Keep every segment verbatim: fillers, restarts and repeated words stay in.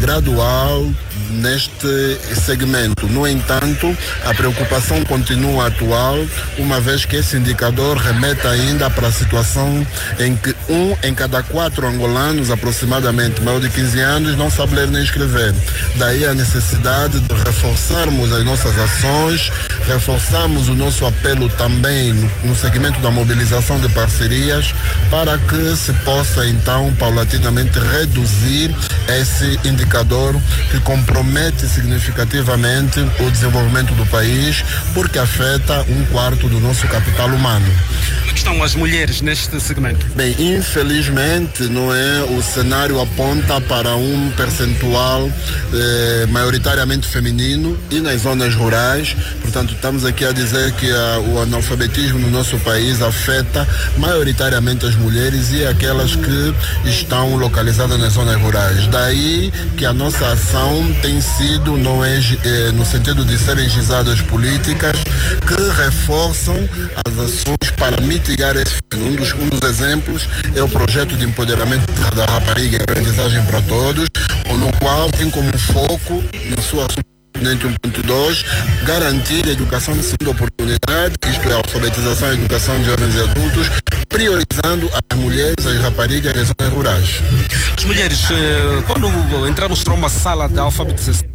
gradual neste segmento. No entanto, a preocupação continua atual, uma vez que esse indicador remete ainda para a situação em que um em cada quatro angolanos, aproximadamente maior de quinze anos, não sabe ler nem escrever. Daí a necessidade de reforçarmos as nossas ações, reforçarmos o nosso apelo também no, no segmento da mobilização de parcerias, para que se possa então paulatinamente reduzir esse indicador que compromete significativamente o desenvolvimento do país, porque afeta um quarto do nosso capital humano. Como é que estão as mulheres neste segmento? Bem, infelizmente, não é, o cenário aponta para um percentual eh, maioritariamente feminino e nas zonas rurais. Portanto, estamos aqui a dizer que a, o analfabetismo no nosso país afeta maioritariamente as mulheres e aquelas que estão localizadas nas zonas rurais. Daí que a nossa ação tem sido, não é, eh, no sentido de serem gizadas políticas que reforçam as ações para mitigar esse fenômeno. Um dos, um dos exemplos é o projeto de empoderamento da rapariga e aprendizagem para todos, no qual tem como foco, na sua um ponto dois, garantir a educação de segunda oportunidade, isto é, a alfabetização e educação de jovens e adultos, priorizando as mulheres, as raparigas nas zonas rurais. As mulheres, quando entramos para uma sala de alfabetização,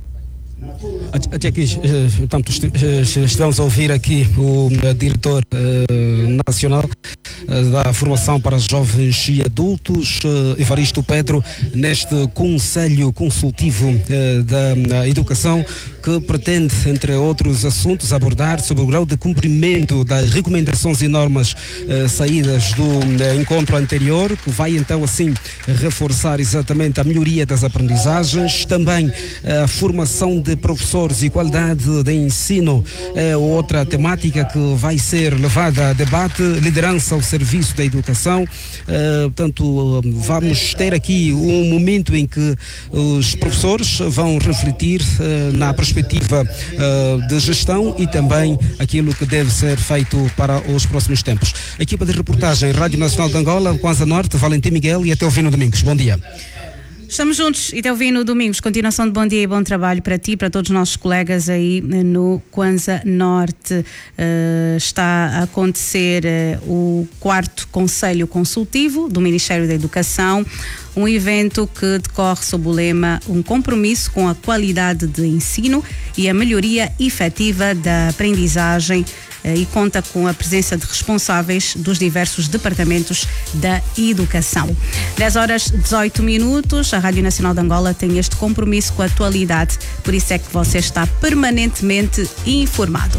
até aqui, portanto, estivemos a ouvir aqui o diretor nacional da formação para jovens e adultos, Evaristo Pedro, neste Conselho Consultivo da Educação, que pretende, entre outros assuntos, abordar sobre o grau de cumprimento das recomendações e normas eh, saídas do eh, encontro anterior, que vai então assim reforçar exatamente a melhoria das aprendizagens, também eh, a formação de professores e qualidade de ensino é outra temática que vai ser levada a debate, liderança ao serviço da educação. Eh, portanto, vamos ter aqui um momento em que os professores vão refletir eh, na perspectiva uh, de gestão e também aquilo que deve ser feito para os próximos tempos. A equipa de reportagem Rádio Nacional de Angola, Kwanza Norte, Valentim Miguel e Telvino Domingos. Bom dia. Estamos juntos e Telvino Domingos, continuação de bom dia e bom trabalho para ti, para todos os nossos colegas aí no Kwanza Norte. Uh, está a acontecer uh, o quarto Conselho Consultivo do Ministério da Educação, um evento que decorre sob o lema Um compromisso com a qualidade de ensino e a melhoria efetiva da aprendizagem, e conta com a presença de responsáveis dos diversos departamentos da educação. dez horas e dezoito minutos, a Rádio Nacional de Angola tem este compromisso com a atualidade, por isso é que você está permanentemente informado.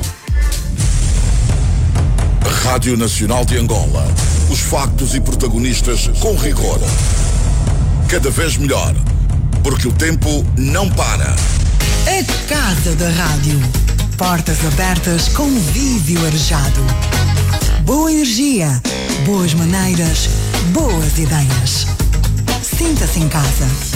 Rádio Nacional de Angola, os factos e protagonistas com rigor. Cada vez melhor, porque o tempo não para. A Casa da Rádio. Portas abertas com vídeo arejado. Boa energia, boas maneiras, boas ideias. Sinta-se em casa.